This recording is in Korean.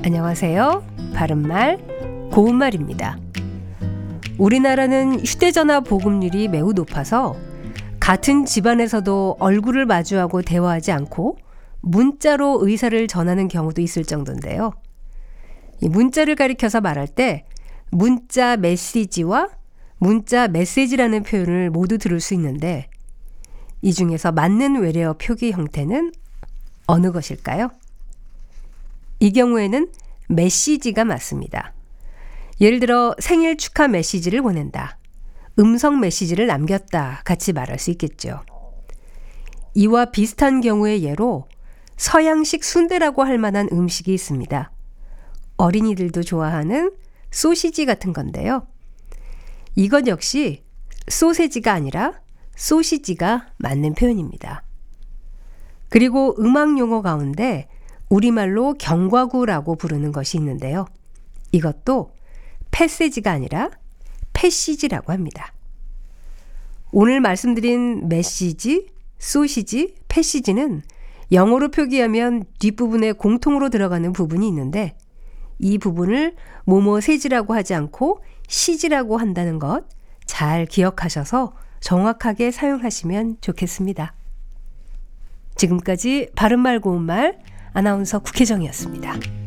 안녕하세요. 바른말, 고운말입니다. 우리나라는 휴대전화 보급률이 매우 높아서 같은 집안에서도 얼굴을 마주하고 대화하지 않고 문자로 의사를 전하는 경우도 있을 정도인데요. 이 문자를 가리켜서 말할 때 문자 메시지와 문자 메시지라는 표현을 모두 들을 수 있는데 이 중에서 맞는 외래어 표기 형태는 어느 것일까요? 이 경우에는 메시지가 맞습니다. 예를 들어 생일 축하 메시지를 보낸다, 음성 메시지를 남겼다 같이 말할 수 있겠죠. 이와 비슷한 경우의 예로 서양식 순대라고 할 만한 음식이 있습니다. 어린이들도 좋아하는 소시지 같은 건데요. 이것 역시 소세지가 아니라 소시지가 맞는 표현입니다. 그리고 음악 용어 가운데 우리말로 경과구라고 부르는 것이 있는데요. 이것도 패시지가 아니라 패시지라고 합니다. 오늘 말씀드린 메시지, 소시지, 패시지는 영어로 표기하면 뒷부분에 공통으로 들어가는 부분이 있는데 이 부분을 뭐뭐 세지라고 하지 않고 시지라고 한다는 것 잘 기억하셔서 정확하게 사용하시면 좋겠습니다. 지금까지 바른말 고운말 아나운서 국혜정이었습니다.